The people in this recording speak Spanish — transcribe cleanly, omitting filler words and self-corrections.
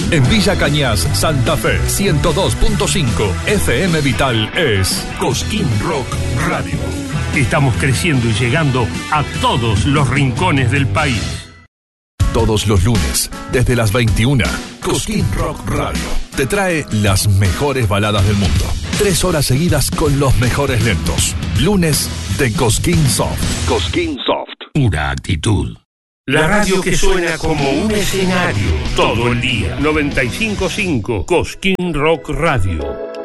En Villa Cañas, Santa Fe, 102.5 FM Vital es Cosquín Rock Radio. Estamos creciendo y llegando a todos los rincones del país. Todos los lunes, desde las 21, Cosquín Rock Radio te trae las mejores baladas del mundo. 3 horas seguidas con los mejores lentos. Lunes de Cosquín Soft. Cosquín Soft. Pura actitud. La radio que suena como un escenario todo el día. 95.5 Cosquín Rock Radio.